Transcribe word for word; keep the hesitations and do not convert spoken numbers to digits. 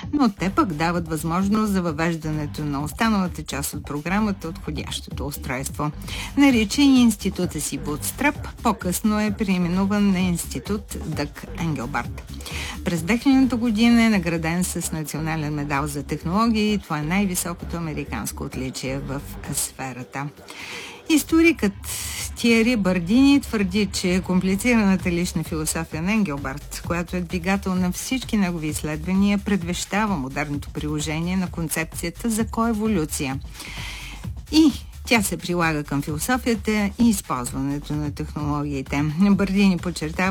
но те пък дават възможност за въвеждането на останалата част от програмата от входящото устройство. Нарича и института си Bootstrap, по-късно е преименуван на институт Дъг Енгелбарт. През две хилядната година е награден с национален медал за технологии и това е най-високото американско отличие в сферата. Историкът Тиери Бардини твърди, че комплицираната лична философия на Енгелбарт, която е двигател на всички негови изследвания, предвещава модерното приложение на концепцията за коеволюция. И тя се прилага към философията и използването на технологиите. Бардини подчертава,